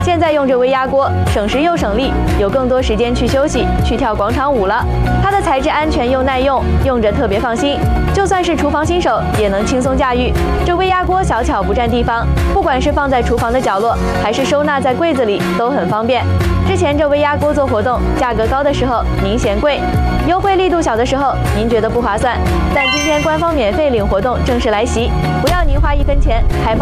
现在用这微压锅，省时又省力，有更多时间去休息、去跳广场舞了。它的材质安全又耐用，用着特别放心，就算是厨房新手也能轻松驾驭。这微压锅小巧不占地方，不管是放在厨房的角落，还是收纳在柜子里，都很方便。之前这微压锅做活动，价格高的时候您嫌贵，优惠力度小的时候您觉得不划算，但今天官方免费领活动正式来袭，不要您花1分钱，还